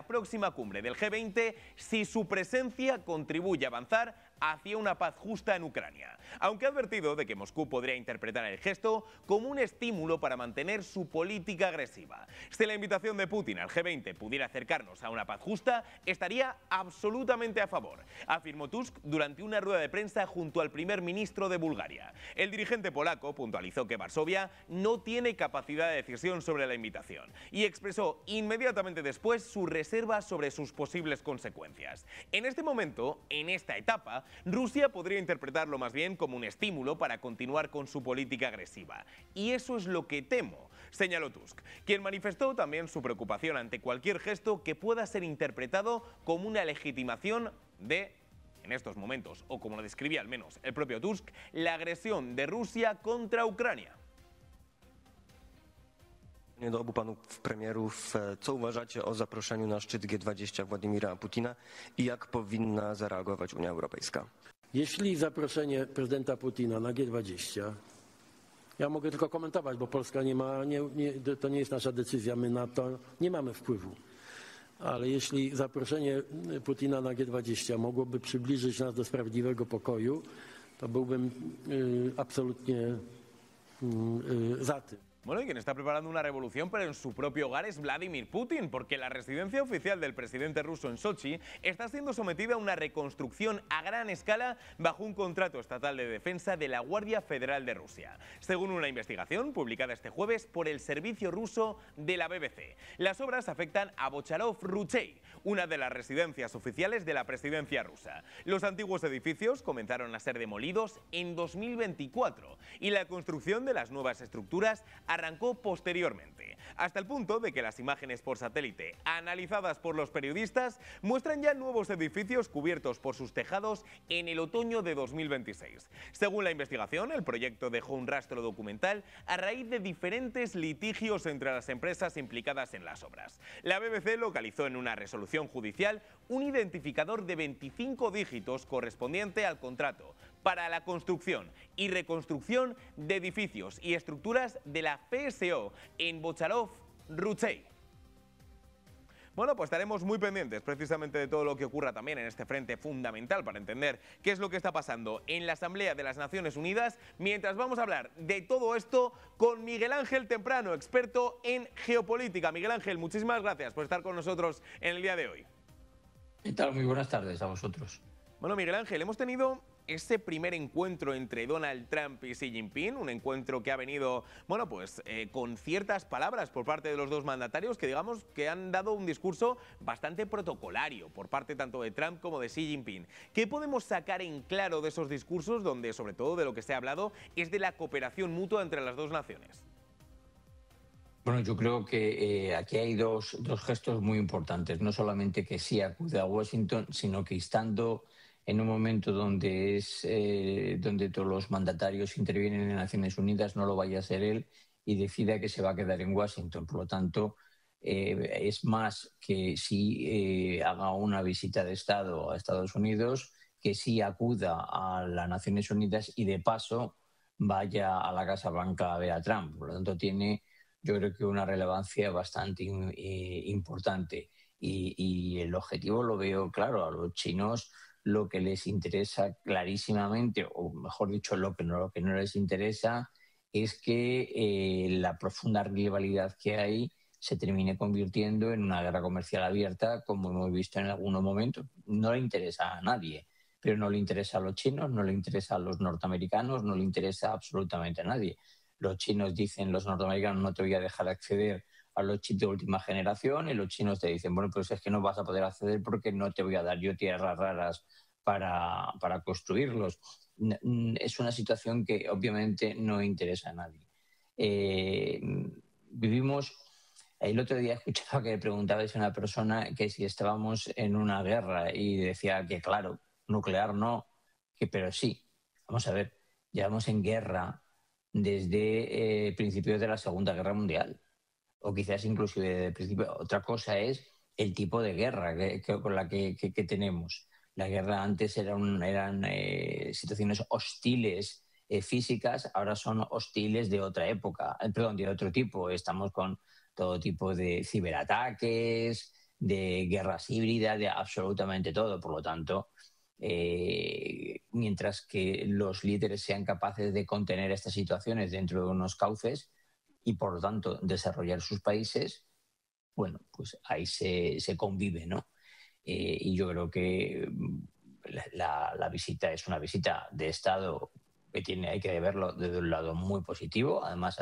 próxima cumbre del G20 si su presencia contribuye a avanzar hacia una paz justa en Ucrania, aunque ha advertido de que Moscú podría interpretar el gesto como un estímulo para mantener su política agresiva. Si la invitación de Putin al G20 pudiera acercarnos a una paz justa, estaría absolutamente a favor, afirmó Tusk durante una rueda de prensa junto al primer ministro de Bulgaria. El dirigente polaco puntualizó que Varsovia no tiene capacidad de decisión sobre la invitación y expresó inmediatamente después su reserva sobre sus posibles consecuencias. En este momento, en esta etapa, Rusia podría interpretarlo más bien como un estímulo para continuar con su política agresiva. Y eso es lo que temo, señaló Tusk, quien manifestó también su preocupación ante cualquier gesto que pueda ser interpretado como una legitimación de, en estos momentos, o como lo describía al menos el propio Tusk, la agresión de Rusia contra Ucrania. Do obu panów premierów, co uważacie o zaproszeniu na szczyt G20 Władimira Putina i jak powinna zareagować Unia Europejska? Jeśli zaproszenie prezydenta Putina na G20, ja mogę tylko komentować, bo Polska to nie jest nasza decyzja, my na to nie mamy wpływu. Ale jeśli zaproszenie Putina na G20 mogłoby przybliżyć nas do sprawiedliwego pokoju, to byłbym absolutnie za tym. Bueno, y quien está preparando una revolución pero en su propio hogar es Vladimir Putin, porque la residencia oficial del presidente ruso en Sochi está siendo sometida a una reconstrucción a gran escala bajo un contrato estatal de defensa de la Guardia Federal de Rusia, según una investigación publicada este jueves por el servicio ruso de la BBC. Las obras afectan a Bocharov-Ruchey, una de las residencias oficiales de la presidencia rusa. Los antiguos edificios comenzaron a ser demolidos en 2024 y la construcción de las nuevas estructuras arrancó posteriormente, hasta el punto de que las imágenes por satélite analizadas por los periodistas muestran ya nuevos edificios cubiertos por sus tejados en el otoño de 2026. Según la investigación, el proyecto dejó un rastro documental a raíz de diferentes litigios entre las empresas implicadas en las obras. La BBC localizó en una resolución judicial un identificador de 25 dígitos correspondiente al contrato para la construcción y reconstrucción de edificios y estructuras de la PSO en Bocharov-Ruchey. Bueno, pues estaremos muy pendientes precisamente de todo lo que ocurra también en este frente fundamental para entender qué es lo que está pasando en la Asamblea de las Naciones Unidas, mientras vamos a hablar de todo esto con Miguel Ángel Temprano, experto en geopolítica. Miguel Ángel, muchísimas gracias por estar con nosotros en el día de hoy. ¿Qué tal? Muy buenas tardes a vosotros. Bueno, Miguel Ángel, hemos tenido ese primer encuentro entre Donald Trump y Xi Jinping, un encuentro que ha venido, bueno, pues con ciertas palabras por parte de los dos mandatarios que digamos que han dado un discurso bastante protocolario por parte tanto de Trump como de Xi Jinping. ¿Qué podemos sacar en claro de esos discursos donde sobre todo de lo que se ha hablado es de la cooperación mutua entre las dos naciones? Bueno, yo creo que aquí hay dos gestos muy importantes. No solamente que sí acude a Washington, sino que estando en un momento donde donde todos los mandatarios intervienen en Naciones Unidas, no lo vaya a hacer él y decida que se va a quedar en Washington. Por lo tanto, es más que sí haga una visita de Estado a Estados Unidos, que sí acuda a las Naciones Unidas y de paso vaya a la Casa Blanca a ver a Trump. Por lo tanto, tiene, yo creo que una relevancia bastante importante. Y el objetivo lo veo claro. A los chinos lo que les interesa clarísimamente, o mejor dicho, lo que no les interesa, es que la profunda rivalidad que hay se termine convirtiendo en una guerra comercial abierta, como hemos visto en algunos momentos. No le interesa a nadie, pero no le interesa a los chinos, no le interesa a los norteamericanos, no le interesa absolutamente a nadie. Los chinos dicen, los norteamericanos, no te voy a dejar acceder a los chips de última generación, y los chinos te dicen, bueno, pues es que no vas a poder acceder porque no te voy a dar yo tierras raras para construirlos. Es una situación que obviamente no interesa a nadie. Vivimos... El otro día escuchaba que le preguntabais a una persona que si estábamos en una guerra y decía que, claro, nuclear no, pero sí. Vamos a ver, llevamos en guerra desde principios de la Segunda Guerra Mundial, o quizás inclusive desde el principio. Otra cosa es el tipo de guerra con la que tenemos. La guerra antes eran situaciones hostiles físicas, ahora son hostiles de otra época, perdón, de otro tipo. Estamos con todo tipo de ciberataques, de guerras híbridas, de absolutamente todo. Por lo tanto, mientras que los líderes sean capaces de contener estas situaciones dentro de unos cauces y, por lo tanto, desarrollar sus países, bueno, pues ahí se convive, ¿no? Y yo creo que la visita es una visita de Estado que hay que verlo desde un lado muy positivo. Además,